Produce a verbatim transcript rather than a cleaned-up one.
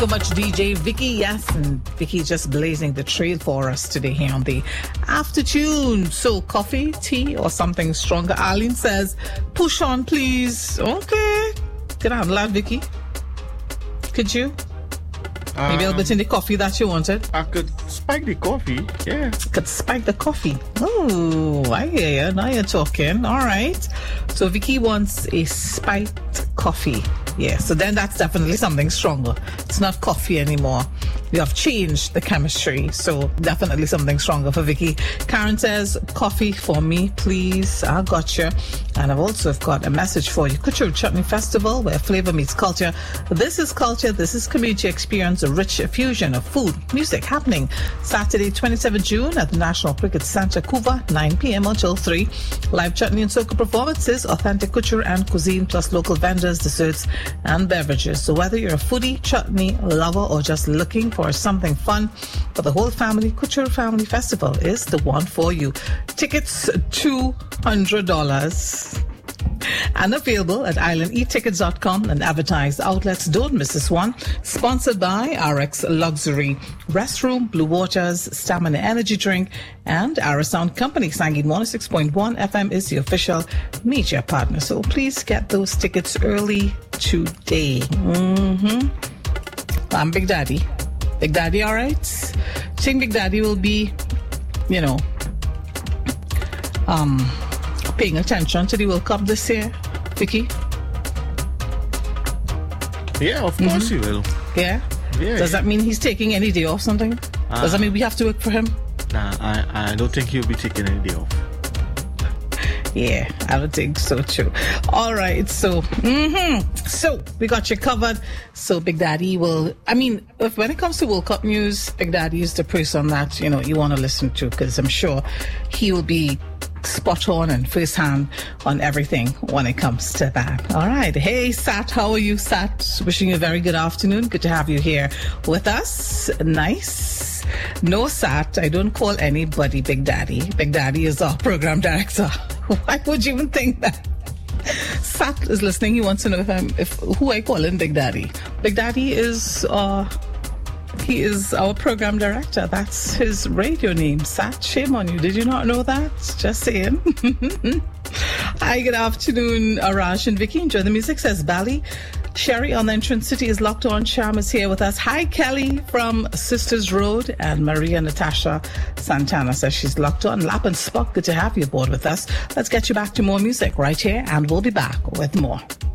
So much D J Vicky, yes, and Vicky just blazing the trail for us today here on the After Tune. So coffee, tea, or something stronger? Arlene says, push on, please. Okay. Can I handle that, Vicky? Could you? Um, Maybe a little bit in the coffee that you wanted? I could spike the coffee, yeah. Could spike the coffee. Oh, I hear you. Now you're talking. All right. So Vicky wants a spiked coffee. Yeah, so then that's definitely something stronger. It's not coffee anymore. We have changed the chemistry, so definitely something stronger for Vicky. Karen says, coffee for me, please. I got you. And I've also got a message for you. Kuchur Chutney Festival, where flavor meets culture. This is culture. This is community experience, a rich fusion of food, music happening Saturday, twenty-seventh of June at the National Cricket Center, Cuba, nine p.m. until three. Live chutney and soca performances, authentic couture and cuisine, plus local vendors, desserts, and beverages. So whether you're a foodie, chutney lover, or just looking for something fun for the whole family, Couture Family Festival is the one for you. Tickets two hundred dollars and available at island e tickets dot com and advertised outlets. Don't miss this one. Sponsored by R X Luxury Restroom, Blue Waters, Stamina Energy Drink, and Ara Sound Company. Sangin one oh six point one F M is the official media partner. So please get those tickets early today. Mm-hmm. I'm Big Daddy. Big Daddy, all right? I think Big Daddy will be, you know, um, paying attention to the World Cup this year, Vicky? Yeah, of course mm-hmm. he will. Yeah? Yeah. Does that mean he's taking any day off something? Uh, Does that mean we have to work for him? Nah, I, I don't think he'll be taking any day off. Yeah, I don't think so too. All right, so mm-hmm. so we got you covered. So Big Daddy will, I mean, if, when it comes to World Cup news, Big Daddy is the person that, you know, you want to listen to, because I'm sure he will be spot on and first hand on everything when it comes to that. All right. Hey, Sat, how are you, Sat? Wishing you a very good afternoon. Good to have you here with us. Nice. No, Sat, I don't call anybody Big Daddy. Big Daddy is our program director. Why would you even think that? Sat is listening. He wants to know if I'm, if who I call him Big Daddy. Big Daddy is uh he is our program director. That's his radio name. Sat, shame on you. Did you not know that? Just saying. Hi, good afternoon, Arash and Vicky. Enjoy the music, says Bali. Sherry on the Entrance City is locked on. Sham is here with us. Hi, Kelly from Sisters Road. And Maria Natasha Santana says she's locked on. Lap and Spock, good to have you aboard with us. Let's get you back to more music right here, and we'll be back with more.